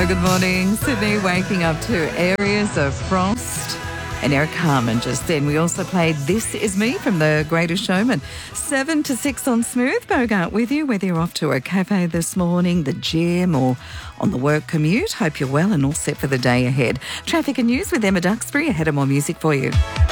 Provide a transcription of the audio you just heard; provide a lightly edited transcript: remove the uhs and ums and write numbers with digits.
Oh, good morning. Sydney waking up to areas of frost and Eric Carmen just then. We also played This Is Me from The Greatest Showman. 7 to 6 on Smooth. Bogart with you, whether you're off to a cafe this morning, the gym or on the work commute. Hope you're well and all set for the day ahead. Traffic and news with Emma Duxbury. Ahead of more music for you.